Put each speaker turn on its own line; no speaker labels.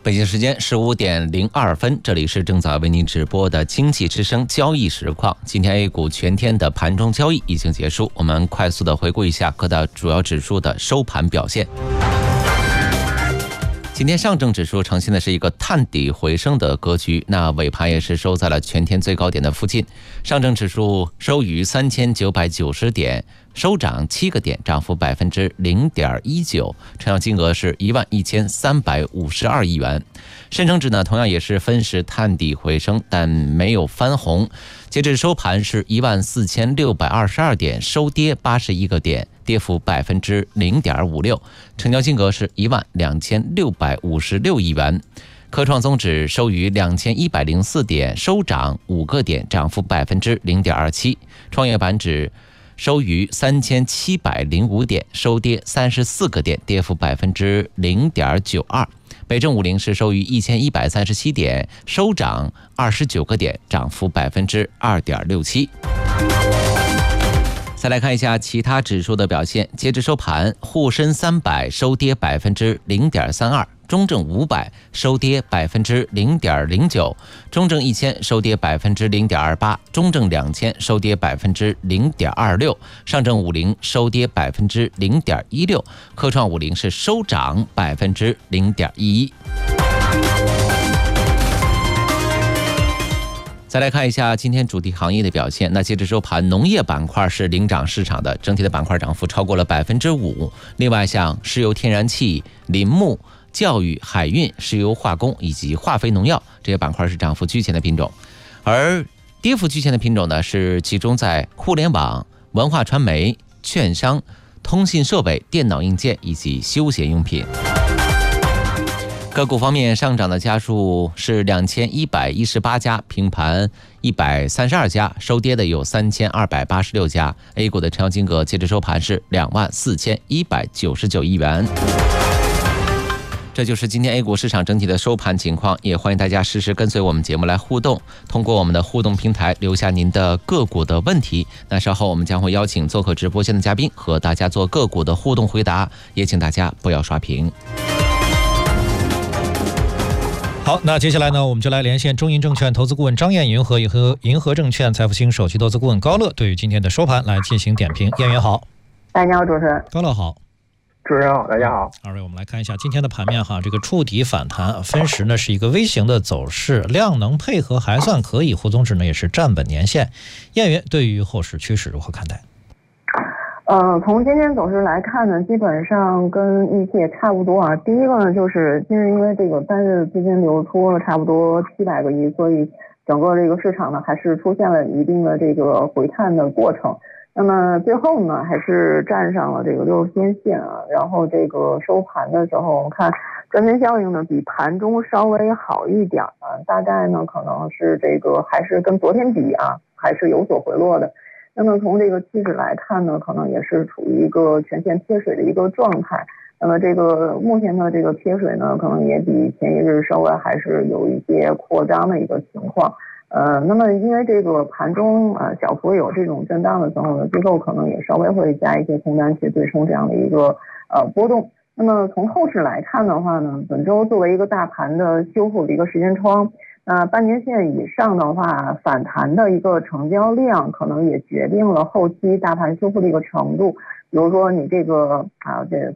北京时间15:02，这里是正在为您直播的经济之声交易实况。今天 A 股全天的盘中交易已经结束，我们快速的回顾一下各大主要指数的收盘表现。今天上证指数呈现的是一个探底回升的格局，那尾盘也是收在了全天最高点的附近。上证指数收于3990点，收涨7个点，涨幅0.19%，成交金额是11352亿元。深成指呢，同样也是分时探底回升，但没有翻红。截至收盘是14622点，收跌81个点，跌幅0.56%，成交金额是12656亿元。科创综指收于2104点，收涨5个点，涨幅0.27%。创业板指收于3705点，收跌34个点，跌幅0.92%。北证50是收于1137点，收涨29个点，涨幅2.67%。再来看一下其他指数的表现，截至收盘，沪深300收跌0.32%，中证500收跌0.09%，中证1000收跌0.28%，中证2000收跌0.26%，上证50收跌0.16%，科创50是收涨0.11%。再来看一下今天主题行业的表现。那截至收盘，农业板块是领涨市场的，整体的板块涨幅超过了5%。另外像石油天然气、林牧、教育、海运、石油化工以及化肥农药这些板块是涨幅居前的品种，而跌幅居前的品种呢，是集中在互联网、文化传媒、券商、通信设备、电脑硬件以及休闲用品。个股方面，上涨的家数是2118家，平盘132家，收跌的有3286家。A 股的成交金额截至收盘是24199亿元。这就是今天 A 股市场整体的收盘情况，也欢迎大家实时跟随我们节目来互动，通过我们的互动平台留下您的个股的问题。那稍后我们将会邀请做客直播间的嘉宾和大家做个股的互动回答，也请大家不要刷屏。
好，那接下来呢，我们就来连线中银证券投资顾问张燕云和银河证券财富星首席投资顾问高乐，对于今天的收盘来进行点评。燕云好。
大家好，主持人。
高乐好。
主持人好，大家好。
二位，我们来看一下今天的盘面哈，这个触底反弹，分时呢是一个微型的走势，量能配合还算可以，沪综指呢也是站稳年线。燕云对于后市趋势如何看待？
从今天走势来看呢，基本上跟预期也差不多啊。第一个呢，就是今日因为这个单日资金流出了差不多700个亿，所以整个这个市场呢还是出现了一定的这个回探的过程。那么最后呢，还是站上了这个60天线啊。然后这个收盘的时候，我们看赚钱效应呢比盘中稍微好一点啊，大概呢可能是这个还是跟昨天比啊，还是有所回落的。那么从这个气势来看呢，可能也是处于一个全线贴水的一个状态。那么这个目前的这个贴水呢，可能也比前一日稍微还是有一些扩张的一个情况。那么因为这个盘中小幅有这种震荡的时候呢，机构可能也稍微会加一些空单去对冲这样的一个波动。那么从后市来看的话呢，本周作为一个大盘的修复的一个时间窗，半年线以上的话，反弹的一个成交量可能也决定了后期大盘修复的一个程度。比如说你这个这